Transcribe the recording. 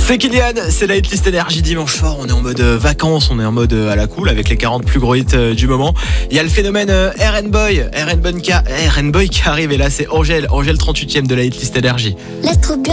C'est Kylian, c'est la hitlist énergie dimanche soir. On est en mode vacances, on est en mode à la cool avec les 40 plus gros hits du moment. Il y a le phénomène RN Boy qui arrive et là c'est Angèle 38e de la hitlist énergie. Laisse trop bien.